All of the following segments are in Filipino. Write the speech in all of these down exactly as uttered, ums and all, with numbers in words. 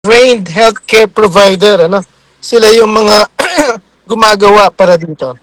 trained healthcare provider, ano? Sila yung mga gumagawa para dito.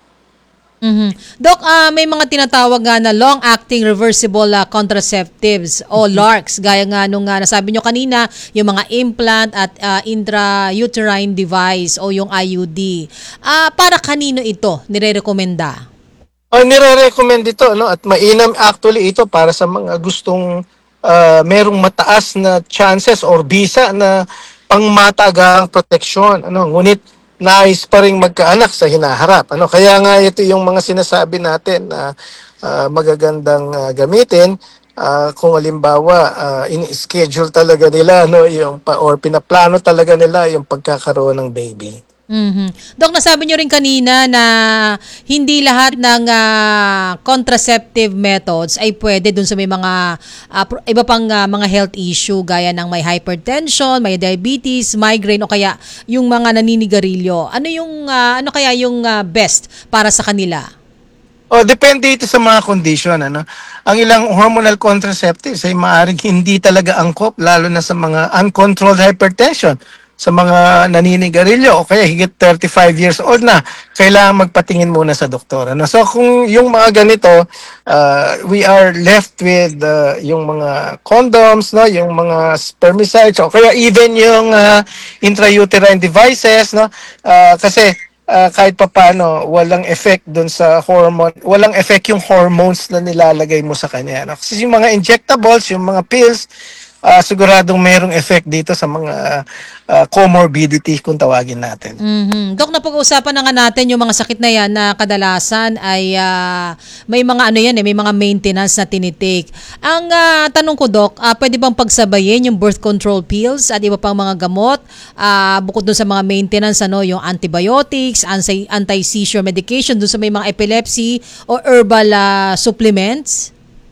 Mhm. Doc, ah, may mga tinatawag nga na long-acting reversible ah, contraceptives o L A R Cs, gaya nga nung ah, nasabi nyo kanina, yung mga implant at ah, intrauterine device o yung I U D. Ah, para kanino ito nire-rekomenda? Oh, nire-recommend ito, no? At mainam actually ito para sa mga gustong ah, merong mataas na chances or bisa na pangmatagang proteksyon, ano? Ngunit nais pa ring magkaanak sa hinaharap, ano? Kaya nga ito yung mga sinasabi natin na ah, magagandang ah, gamitin ah, kung halimbawa ah, ini-schedule talaga nila, no, yung pa, or pinaplano talaga nila yung pagkakaroon ng baby. Mhm. Doc, nasabi nyo rin kanina na hindi lahat ng ah, contraceptive methods ay pwede dun sa may mga ah, pro- iba pang ah, mga health issue gaya ng may hypertension, may diabetes, migraine o kaya yung mga naninigarilyo. Ano yung ah, ano kaya yung ah, best para sa kanila? Oh, depende ito sa mga condition, ano. Ang ilang hormonal contraceptives ay maaaring hindi talaga angkop lalo na sa mga uncontrolled hypertension, sa mga naninigarilyo o kaya higit thirty-five years old na, kailangan magpatingin muna sa doktor. Ano? So kung yung mga ganito, uh, we are left with uh, yung mga condoms, no, yung mga spermicides o kaya even yung uh, intrauterine devices, no, uh, kasi ah, kahit papaano walang effect doon sa hormone, walang effect yung hormones na nilalagay mo sa kanya. No? Kasi yung mga injectables, yung mga pills, ah, siguradong merong effect dito sa mga ah, comorbidity kung tawagin natin. Mhm. Dok, napag-uusapan na nga natin yung mga sakit na yan na kadalasan ay ah, may mga ano yan eh, may mga maintenance na tinitake. Ang ah, tanong ko, Dok, ah, pwede bang pagsabayin yung birth control pills at iba pang mga gamot ah, bukod dun sa mga maintenance, ano, yung antibiotics, anti- anti-seizure medication, dun sa may mga epilepsy o herbal ah, supplements?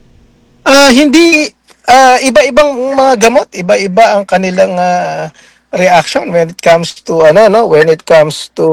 Ah, hindi ah, iba-ibang mga gamot, iba-iba ang kanilang ah, reaction when it comes to ano no, when it comes to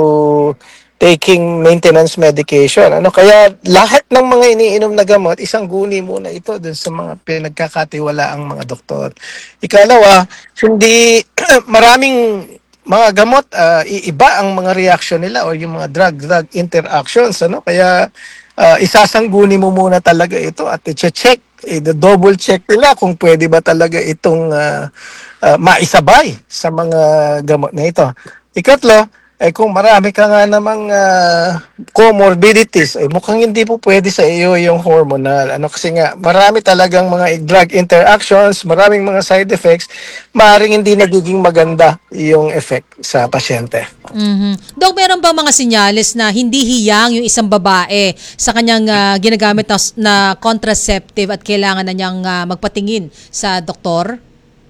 taking maintenance medication. Ano kaya lahat ng mga iniinom na gamot, isang guni muna ito dun sa mga pinagkakatiwalaang mga doktor. Ikalawa, hindi maraming mga gamot ah, iiba ang mga reaction nila o yung mga drug drug interactions, ano kaya ah, isasangguni mo muna talaga ito at i-check, i-double check nila kung pwede ba talaga itong ah, ah, maisabay sa mga gamot na ito. Ikatlo, eh kung marami ka nga namang ah, comorbidities, eh mukhang hindi po pwede sa iyo yung hormonal. Ano kasi nga, marami talagang mga drug interactions, maraming mga side effects, maaaring hindi nagiging maganda yung effect sa pasyente. Mhm. Dok, meron bang mga senyales na hindi hiyang yung isang babae sa kanyang ah, ginagamit na, na contraceptive at kailangan na niyang ah, magpatingin sa doktor?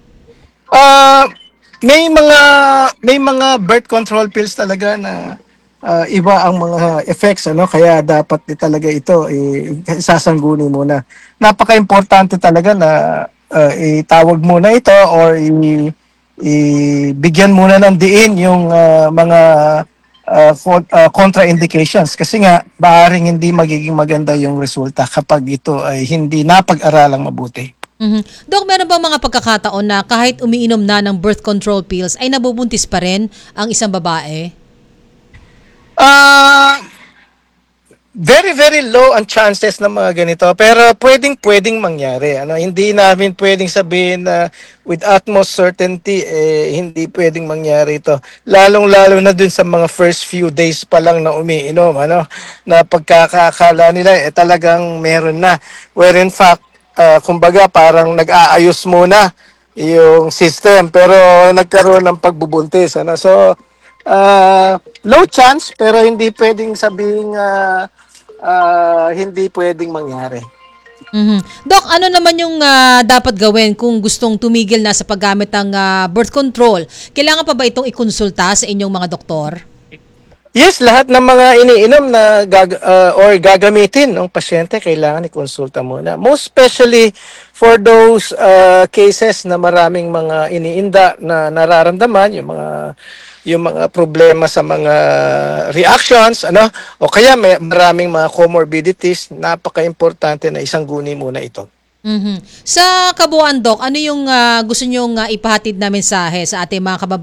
Ah, may mga may mga birth control pills talaga na ah, iba ang mga effects, ano kaya dapat di talaga ito eh, sasangguni muna. Napaka-importante talaga na ah, itawag muna ito or i, ibigyan muna ng diin yung ah, mga ah, con- ah, contraindications kasi nga maaaring hindi magiging maganda yung resulta kapag ito ay hindi napag-aralang mabuti. Mhm. Dok, meron bang mga pagkakataon na kahit umiinom na ng birth control pills ay nabubuntis pa rin ang isang babae? Ah, very very low ang chances ng mga ganito pero pwedeng pwedeng mangyari, ano hindi namin pwedeng sabihin na with utmost certainty eh hindi pwedeng mangyari ito, lalong lalo na dun sa mga first few days pa lang na umiinom, ano na pagkakakala nila eh talagang meron na, where in fact ah, kumbaga parang nag-aayos muna yung system pero nagkaroon ng pagbubuntis, ano so ah, low chance pero hindi pwedeng sabihin ah, ah, hindi pwedeng mangyari. Mhm. Dok, ano naman yung ah, dapat gawin kung gustong tumigil na sa paggamit ng ah, birth control? Kailangan pa ba itong ikonsulta sa inyong mga doktor? Yes, lahat ng mga iniinom na gag ah, or gagamitin ng pasyente kailangan ikonsulta muna. Most especially for those ah, cases na maraming mga iniinda na nararamdaman, yung mga yung mga problema sa mga reactions, ano, o kaya may maraming mga comorbidities, napaka-importante na isang guni muna ito. Mhm. Sa kabuuan, Doc, ano yung ah, gusto nyong ah, ipahatid na mensahe sa ating mga kababayan